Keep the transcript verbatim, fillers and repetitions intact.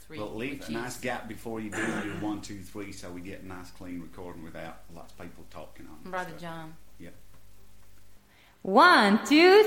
three. Well, leave which a nice is- gap before you do your one, two, three, so we get a nice clean recording without lots of people talking on it. Brother So, John. Yep. One, two,